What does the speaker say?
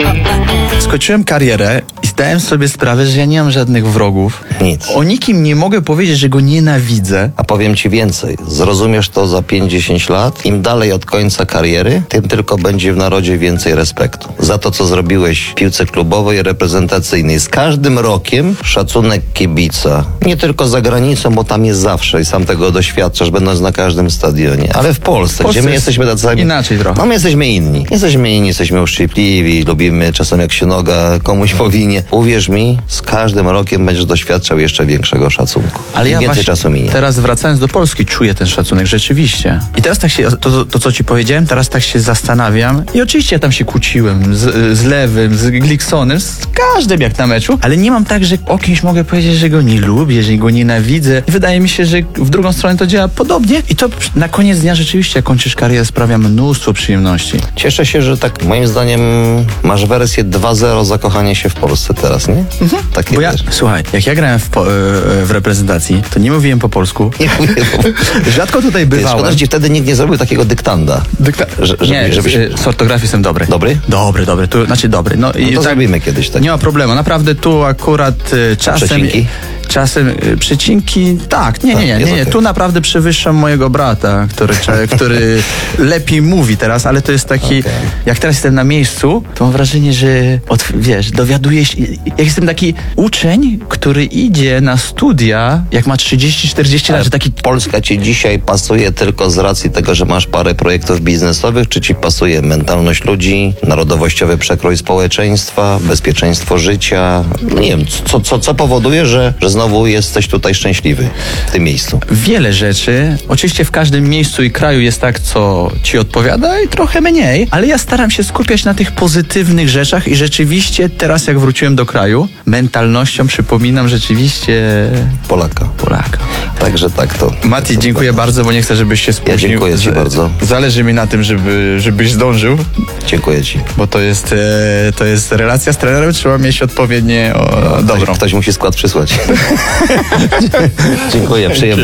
Skończyłem karierę i zdałem sobie sprawę, że ja nie mam żadnych wrogów. Nic. O nikim nie mogę powiedzieć, że go nienawidzę. A powiem ci więcej. Zrozumiesz to za 5-10 lat. Im dalej od końca kariery, tym tylko będzie w narodzie więcej respektu. Za to, co zrobiłeś w piłce klubowej, reprezentacyjnej. Z każdym rokiem szacunek kibica. Nie tylko za granicą, bo tam jest zawsze i sam tego doświadczasz, będąc na każdym stadionie. Ale w Polsce, gdzie my jesteśmy tacy... Inaczej trochę. No my jesteśmy inni. Jesteśmy uszczypliwi, lubimy czasem jak się noga komuś powinie. Uwierz mi, z każdym rokiem będziesz doświadczał jeszcze większego szacunku. Ale Im ja więcej właśnie czasu minie. teraz wracając do Polski czuję ten szacunek, rzeczywiście. I teraz tak się, to co ci powiedziałem, teraz tak się zastanawiam i oczywiście ja tam się kłóciłem z Lewym, z Gliksonem, z każdym jak na meczu, ale nie mam tak, że o kimś mogę powiedzieć, że go nie lubię, że go nienawidzę. I wydaje mi się, że w drugą stronę to działa podobnie i to na koniec dnia rzeczywiście, jak kończysz karierę, sprawia mnóstwo przyjemności. Cieszę się, że tak moim zdaniem masz wersję 2.0 zakochanie się w Polsce teraz, nie? Takie Bo ja, też. słuchaj, jak ja grałem w reprezentacji, to nie mówiłem po polsku. Nie mówię, Rzadko tutaj szkoda, bywałem. że ci wtedy nikt nie zrobił takiego dyktanda. żebyś... Z ortografii jestem dobry. Dobry? Dobry. Tu, znaczy dobry. No, i No to tak, zrobimy kiedyś tak. nie ma problemu. Naprawdę tu akurat czasem... Przecinki? Czasem przecinki, tak, nie. Okay. Tu naprawdę przewyższam mojego brata, który lepiej mówi teraz, ale to jest taki, jak teraz jestem na miejscu, to mam wrażenie, że dowiaduję się, jak jestem taki uczeń, który idzie na studia, jak ma 30-40 lat, że taki... Polska ci dzisiaj pasuje tylko z racji tego, że masz parę projektów biznesowych, czy ci pasuje mentalność ludzi, narodowościowy przekrój społeczeństwa, bezpieczeństwo życia? No nie wiem, co powoduje, że znowu jesteś tutaj szczęśliwy w tym miejscu? Wiele rzeczy. Oczywiście w każdym miejscu i kraju jest tak, co ci odpowiada i trochę mniej, ale ja staram się skupiać na tych pozytywnych rzeczach i rzeczywiście teraz jak wróciłem do kraju, mentalnością przypominam rzeczywiście Polaka. Także tak to. Mati, dziękuję bardzo, bo nie chcę, żebyś się spóźnił. Ja dziękuję ci bardzo. Zależy mi na tym, żebyś zdążył, Dziękuję ci. bo to jest relacja z trenerem, trzeba mieć odpowiednie dobrą. Ktoś musi skład przysłać. Dziękuję, przyjemnie.